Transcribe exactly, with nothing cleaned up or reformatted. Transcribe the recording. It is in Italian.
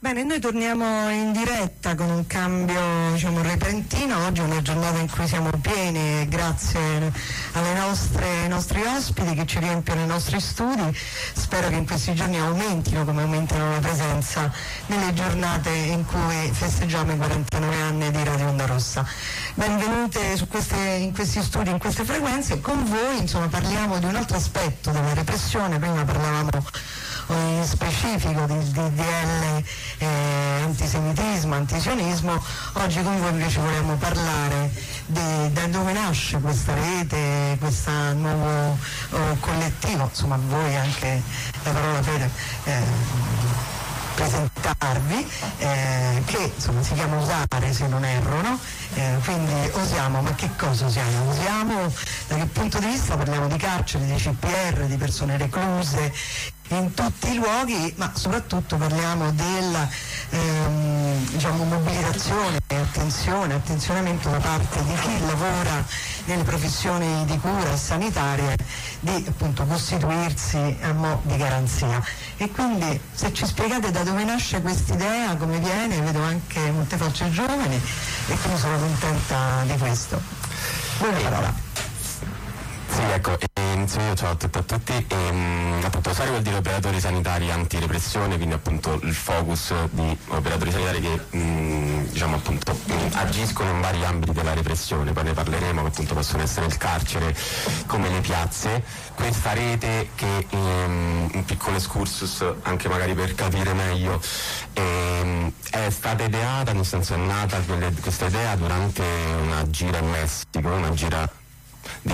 Bene, noi torniamo in diretta con un cambio, diciamo, repentino. Oggi è una giornata in cui siamo pieni grazie alle nostre, ai nostri ospiti che ci riempiono i nostri studi. Spero che in questi giorni aumentino come aumentano la presenza nelle giornate in cui festeggiamo i quarantanove anni di Radio Onda Rossa. Benvenute su queste, in questi studi, in queste frequenze. Con voi, insomma, parliamo di un altro aspetto della repressione. Prima parlavamo in specifico di D D L eh, antisemitismo, antisionismo. Oggi con voi invece vogliamo parlare di, da dove nasce questa rete, questo nuovo oh, collettivo, insomma voi anche la parola per eh, presentarvi, eh, che insomma si chiama Osare se non erro, no? Eh, quindi osiamo, ma che cosa osiamo? Osiamo da che punto di vista? Parliamo di carceri, di C P R, di persone recluse in tutti i luoghi, ma soprattutto parliamo della ehm, diciamo, mobilitazione, attenzione, attenzionamento da parte di chi lavora nelle professioni di cura e sanitarie di appunto costituirsi a mo' di garanzia. E quindi se ci spiegate da dove nasce quest'idea, come viene, vedo anche molte facce giovani e quindi sono contenta di questo. Buona parola. Sì, ecco, inizio io, ciao a tutti, a tutti. E, appunto, Osare vuol dire operatori sanitari antirepressione, quindi appunto il focus di operatori sanitari che mh, diciamo appunto mh, agiscono in vari ambiti della repressione. Poi ne parleremo, che appunto possono essere il carcere come le piazze. Questa rete che ehm, un piccolo excursus anche magari per capire meglio ehm, è stata ideata, nel senso è nata quelle, questa idea durante una gira in Messico, una gira di